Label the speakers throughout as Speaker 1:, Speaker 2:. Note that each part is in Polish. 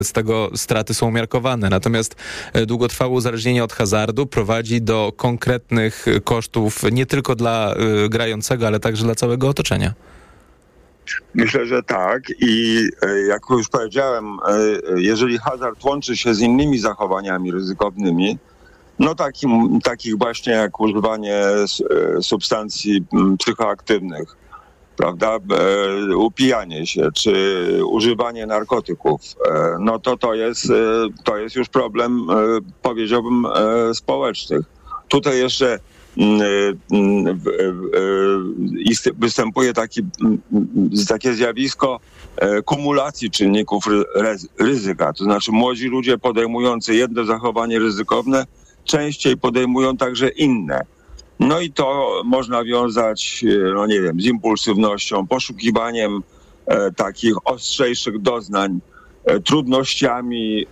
Speaker 1: z tego straty są umiarkowane. Natomiast długotrwałe uzależnienie od hazardu prowadzi do konkretnych kosztów nie tylko dla grającego, ale także dla całego otoczenia.
Speaker 2: Myślę, że tak i jak już powiedziałem, jeżeli hazard łączy się z innymi zachowaniami ryzykownymi, no takich właśnie jak używanie substancji psychoaktywnych, prawda, upijanie się, czy używanie narkotyków, no to jest już problem, powiedziałbym, społecznych. Tutaj jeszcze występuje takie zjawisko kumulacji czynników ryzyka. To znaczy młodzi ludzie podejmujący jedno zachowanie ryzykowne częściej podejmują także inne. No i to można wiązać, no nie wiem, z impulsywnością, poszukiwaniem takich ostrzejszych doznań, trudnościami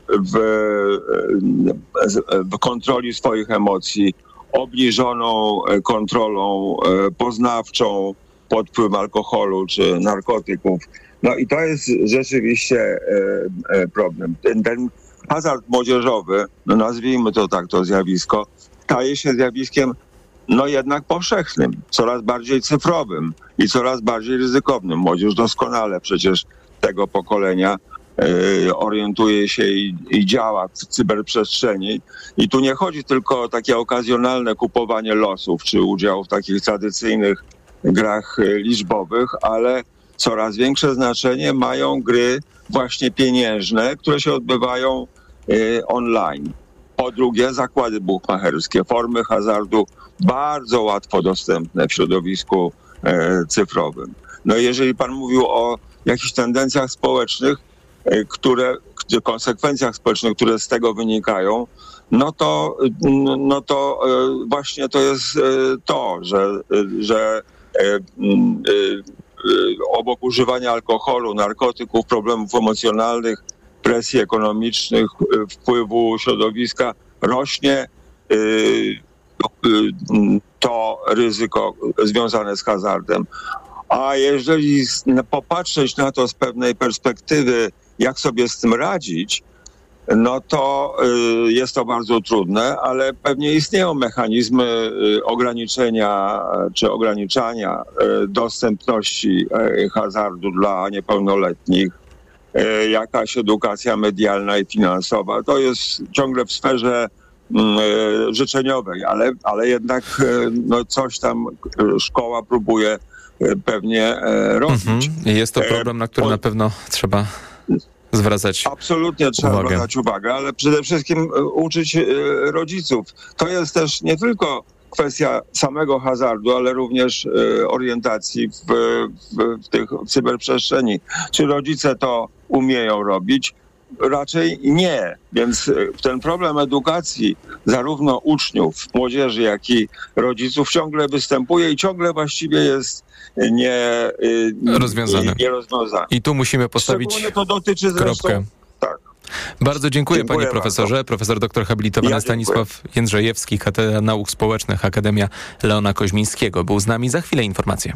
Speaker 2: w kontroli swoich emocji, obniżoną kontrolą poznawczą pod wpływem alkoholu czy narkotyków. No i to jest rzeczywiście problem. Ten hazard młodzieżowy, no nazwijmy to tak, to zjawisko, staje się zjawiskiem no jednak powszechnym, coraz bardziej cyfrowym i coraz bardziej ryzykownym. Młodzież doskonale przecież tego pokolenia orientuje się i działa w cyberprzestrzeni. I tu nie chodzi tylko o takie okazjonalne kupowanie losów czy udział w takich tradycyjnych grach liczbowych, ale coraz większe znaczenie mają gry właśnie pieniężne, które się odbywają online. Po drugie, zakłady bukmacherskie, formy hazardu bardzo łatwo dostępne w środowisku cyfrowym. No jeżeli pan mówił o jakichś tendencjach społecznych, konsekwencjach społecznych, które z tego wynikają, no to właśnie to jest to, że obok używania alkoholu, narkotyków, problemów emocjonalnych, presji ekonomicznych, wpływu środowiska rośnie to ryzyko związane z hazardem. A jeżeli popatrzeć na to z pewnej perspektywy, jak sobie z tym radzić, no to jest to bardzo trudne, ale pewnie istnieją mechanizmy ograniczenia czy ograniczania dostępności hazardu dla niepełnoletnich. Jakaś edukacja medialna i finansowa. To jest ciągle w sferze życzeniowej, ale jednak no, coś tam szkoła próbuje pewnie robić.
Speaker 1: Jest to problem, na który na pewno trzeba zwracać
Speaker 2: absolutnie trzeba
Speaker 1: uwagę.
Speaker 2: zwracać uwagę, ale przede wszystkim uczyć rodziców. To jest też nie tylko kwestia samego hazardu, ale również orientacji w cyberprzestrzeni. Czy rodzice to umieją robić? Raczej nie. Więc ten problem edukacji zarówno uczniów, młodzieży, jak i rodziców ciągle występuje i ciągle właściwie jest
Speaker 1: nierozwiązany. I tu musimy postawić
Speaker 2: to dotyczy
Speaker 1: kropkę.
Speaker 2: Tak.
Speaker 1: Bardzo dziękuję panie profesorze.
Speaker 2: Bardzo.
Speaker 1: Profesor doktor habilitowany Stanisław Jędrzejewski, Katedra Nauk Społecznych, Akademia Leona Koźmińskiego. Był z nami. Za chwilę informacje.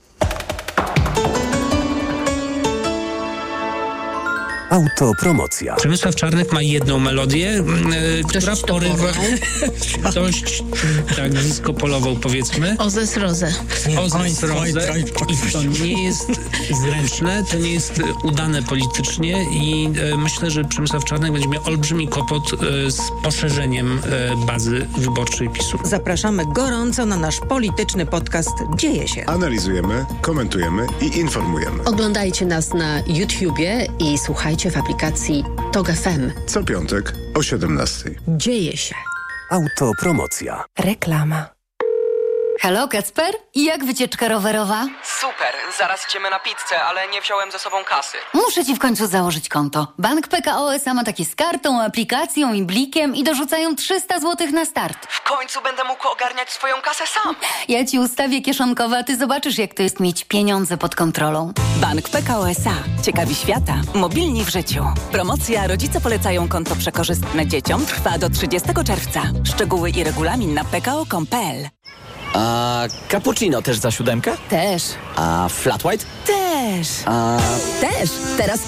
Speaker 3: Autopromocja.
Speaker 4: Przemysław Czarnek ma jedną melodię, która porywa dość tak disco-polową, powiedzmy.
Speaker 5: Ozes Rozę.
Speaker 4: Ozes Rozę. I to nie jest zręczne, to nie jest udane politycznie i myślę, że Przemysław Czarnek będzie miał olbrzymi kłopot z poszerzeniem bazy wyborczej PiS-u.
Speaker 6: Zapraszamy gorąco na nasz polityczny podcast Dzieje się.
Speaker 7: Analizujemy, komentujemy i informujemy.
Speaker 5: Oglądajcie nas na YouTubie i słuchajcie w aplikacji TOG FM.
Speaker 7: Co piątek o 17:00.
Speaker 5: Dzieje się.
Speaker 3: Autopromocja.
Speaker 5: Reklama.
Speaker 8: Halo, Kacper? Jak wycieczka rowerowa?
Speaker 9: Super, zaraz idziemy na pizzę, ale nie wziąłem ze sobą kasy.
Speaker 8: Muszę ci w końcu założyć konto. Bank PKO SA ma takie z kartą, aplikacją i blikiem i dorzucają 300 zł na start.
Speaker 9: W końcu będę mógł ogarniać swoją kasę sam.
Speaker 8: Ja ci ustawię kieszonkowe, a ty zobaczysz, jak to jest mieć pieniądze pod kontrolą.
Speaker 10: Bank PKO SA. Ciekawi świata. Mobilni w życiu. Promocja Rodzice polecają konto przekorzystne dzieciom trwa do 30 czerwca. Szczegóły i regulamin na pko.com.pl.
Speaker 11: A cappuccino też za 7?
Speaker 8: Też.
Speaker 11: A flat white?
Speaker 10: Też.
Speaker 11: A
Speaker 10: Też. Teraz